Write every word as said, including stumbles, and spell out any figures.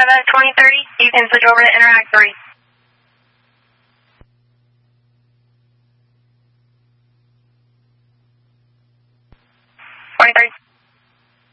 at twenty thirty. You can switch over to Interact three.